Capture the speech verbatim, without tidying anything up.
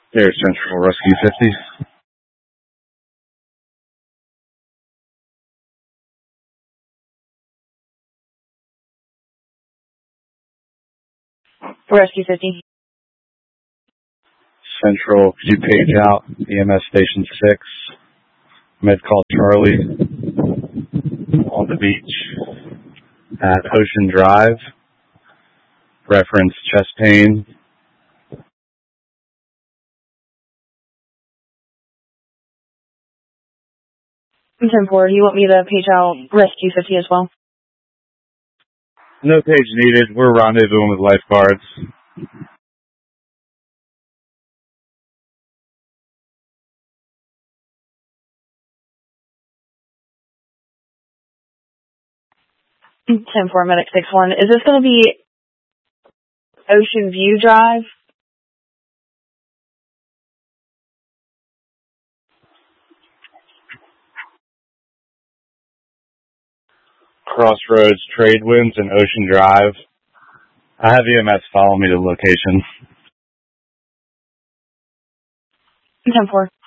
Air Central Rescue fifty. Rescue fifty. Central, could you page out E M S Station six, Med Call Charlie, on the beach at Ocean Drive, reference chest pain. ten four, do you want me to page out Rescue fifty as well? No page needed. We're rendezvousing with lifeguards. ten four, Medic six one. Is this going to be Ocean View Drive? Crossroads, Trade Winds, and Ocean Drive. I have E M S follow me to the location. ten four.